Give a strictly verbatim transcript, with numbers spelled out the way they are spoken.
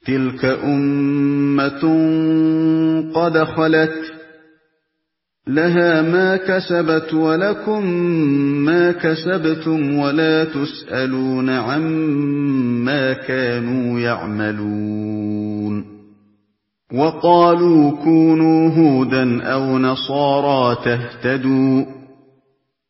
تِلْكَ أُمَّةٌ قَدْ خَلَتْ لَهَا مَا كَسَبَتْ وَلَكُم مَّا كَسَبْتُمْ وَلَا تُسْأَلُونَ عَمَّا كَانُوا يَعْمَلُونَ وَقَالُوا كُونُوا هُودًا أَوْ نَصَارَىٰ تَهْتَدُوا